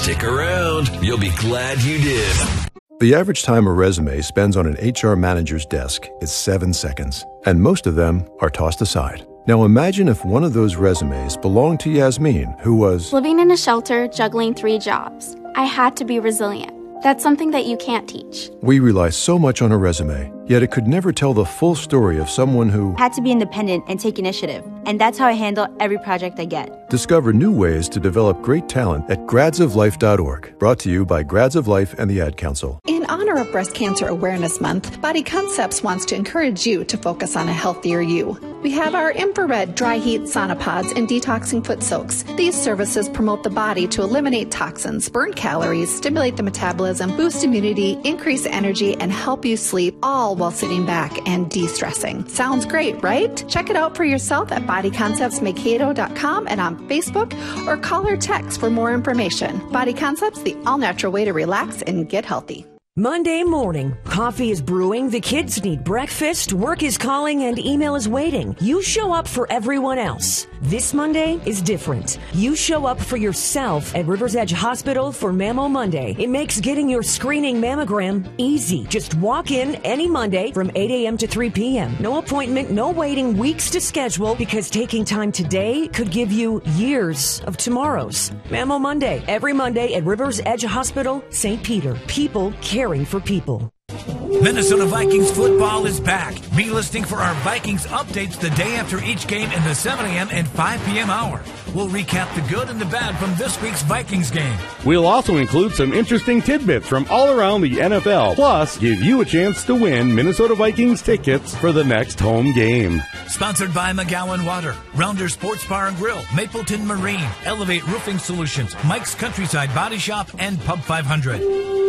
Stick around. You'll be glad you did. The average time a resume spends on an HR manager's desk is 7 seconds, and most of them are tossed aside. Now imagine if one of those resumes belonged to Yasmin, who was living in a shelter, juggling 3 jobs. I had to be resilient. That's something that you can't teach. We rely so much on a resume, yet it could never tell the full story of someone who had to be independent and take initiative. And that's how I handle every project I get. Discover new ways to develop great talent at gradsoflife.org. Brought to you by Grads of Life and the Ad Council. In honor of Breast Cancer Awareness Month, Body Concepts wants to encourage you to focus on a healthier you. We have our infrared dry heat sauna pods and detoxing foot soaks. These services promote the body to eliminate toxins, burn calories, stimulate the metabolism, boost immunity, increase energy, and help you sleep, all while sitting back and de-stressing. Sounds great, right? Check it out for yourself at bodyconceptsmankato.com and on Facebook, or call or text for more information. Body Concepts, the all-natural way to relax and get healthy. Monday morning, coffee is brewing, the kids need breakfast, work is calling, and email is waiting. You show up for everyone else. This Monday is different. You show up for yourself at Rivers Edge Hospital for Mammo Monday. It makes getting your screening mammogram easy. Just walk in any Monday from 8 a.m. to 3 p.m. No appointment, no waiting, weeks to schedule, because taking time today could give you years of tomorrows. Mammo Monday, every Monday at Rivers Edge Hospital, St. Peter. People caring for people. Minnesota Vikings football is back. Be listening for our Vikings updates the day after each game in the 7 a.m. and 5 p.m. hour. We'll recap the good and the bad from this week's Vikings game. We'll also include some interesting tidbits from all around the NFL, plus give you a chance to win Minnesota Vikings tickets for the next home game. Sponsored by McGowan Water, Rounder Sports Bar and Grill, Mapleton Marine, Elevate Roofing Solutions, Mike's Countryside Body Shop, and Pub 500.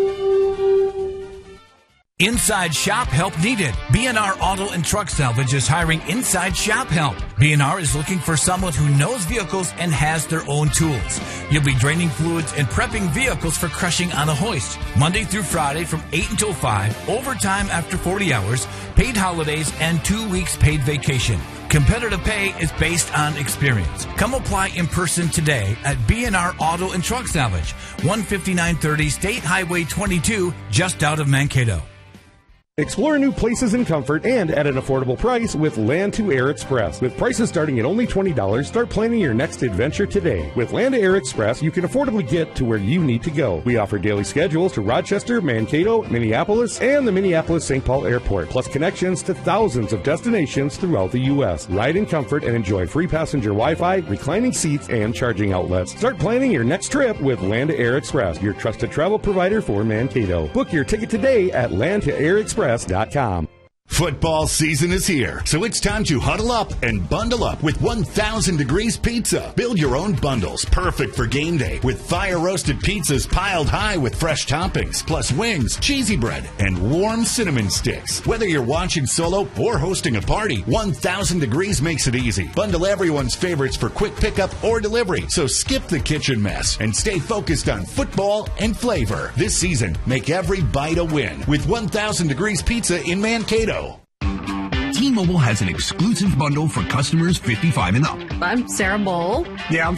Inside shop help needed. B&R Auto and Truck Salvage is hiring inside shop help. B&R is looking for someone who knows vehicles and has their own tools. You'll be draining fluids and prepping vehicles for crushing on a hoist. Monday through Friday from 8 until 5, overtime after 40 hours, paid holidays, and 2 weeks paid vacation. Competitive pay is based on experience. Come apply in person today at B&R Auto and Truck Salvage, 15930 State Highway 22, just out of Mankato. Explore new places in comfort and at an affordable price with Land to Air Express. With prices starting at only $20, start planning your next adventure today. With Land to Air Express, you can affordably get to where you need to go. We offer daily schedules to Rochester, Mankato, Minneapolis, and the Minneapolis-St. Paul Airport, plus connections to thousands of destinations throughout the U.S. Ride in comfort and enjoy free passenger Wi-Fi, reclining seats, and charging outlets. Start planning your next trip with Land to Air Express, your trusted travel provider for Mankato. Book your ticket today at landtoairexpress.com. Football season is here, so it's time to huddle up and bundle up with 1000 Degrees Pizza. Build your own bundles, perfect for game day, with fire-roasted pizzas piled high with fresh toppings, plus wings, cheesy bread, and warm cinnamon sticks. Whether you're watching solo or hosting a party, 1000 Degrees makes it easy. Bundle everyone's favorites for quick pickup or delivery, so skip the kitchen mess and stay focused on football and flavor. This season, make every bite a win with 1000 Degrees Pizza in Mankato. T-Mobile has an exclusive bundle for customers 55 and up. I'm Sarah Bowl. Yeah, I'm